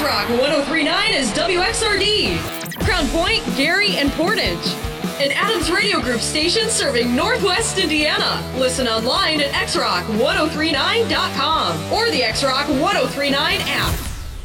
X-Rock 1039 is WXRD, Crown Point, Gary, and Portage. An Adams Radio Group station serving Northwest Indiana. Listen online at xrock1039.com or the X-Rock 1039 app.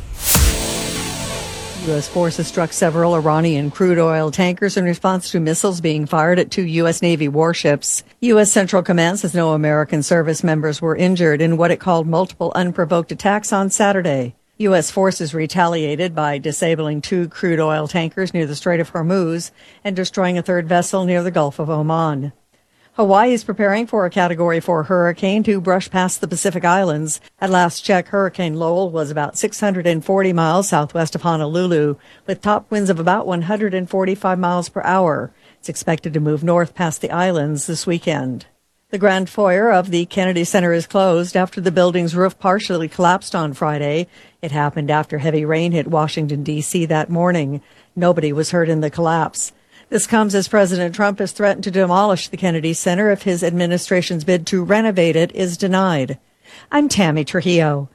U.S. forces struck several Iranian crude oil tankers in response to missiles being fired at two U.S. Navy warships. U.S. Central Command says no American service members were injured in what it called multiple unprovoked attacks on Saturday. U.S. forces retaliated by disabling two crude oil tankers near the Strait of Hormuz and destroying a third vessel near the Gulf of Oman. Hawaii is preparing for a Category 4 hurricane to brush past the Pacific Islands. At last check, Hurricane Lowell was about 640 miles southwest of Honolulu, with top winds of about 145 miles per hour. It's expected to move north past the islands this weekend. The grand foyer of the Kennedy Center is closed after the building's roof partially collapsed on Friday. It happened after heavy rain hit Washington, D.C. that morning. Nobody was hurt in the collapse. This comes as President Trump has threatened to demolish the Kennedy Center if his administration's bid to renovate it is denied. I'm Tammy Trujillo.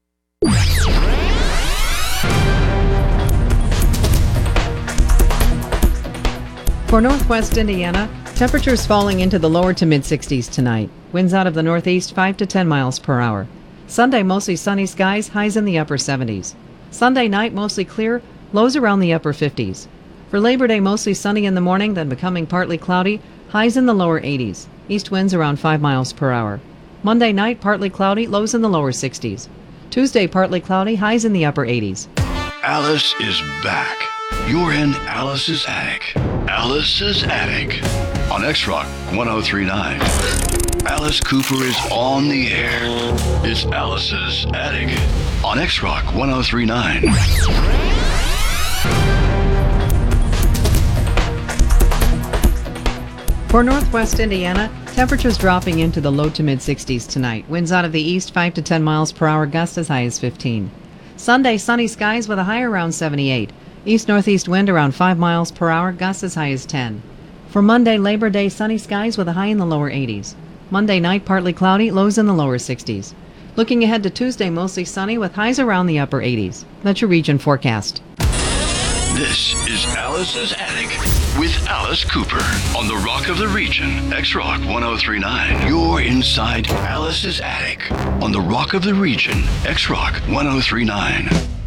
For Northwest Indiana, temperatures falling into the lower to mid-60s tonight. Winds out of the northeast 5 to 10 miles per hour. Sunday, mostly sunny skies, highs in the upper 70s. Sunday night, mostly clear, lows around the upper 50s. For Labor Day, mostly sunny in the morning, then becoming partly cloudy, highs in the lower 80s. East winds around 5 miles per hour. Monday night, partly cloudy, lows in the lower 60s. Tuesday, partly cloudy, highs in the upper 80s. Alice is back. You're in Alice's Attic. Alice's Attic on X-Rock 1039. Alice Cooper is on the air. It's Alice's Attic on X-Rock 1039. For Northwest Indiana, temperatures dropping into the low to mid-60s tonight. Winds out of the east 5 to 10 miles per hour, gusts as high as 15. Sunday, sunny skies with a high around 78. East-northeast wind around 5 miles per hour, gusts as high as 10. For Monday, Labor Day, sunny skies with a high in the lower 80s. Monday night, partly cloudy, lows in the lower 60s. Looking ahead to Tuesday, mostly sunny with highs around the upper 80s. That's your region forecast. This is Alice's Attic with Alice Cooper on the Rock of the Region, X-Rock 1039. You're inside Alice's Attic on the Rock of the Region, X-Rock 1039.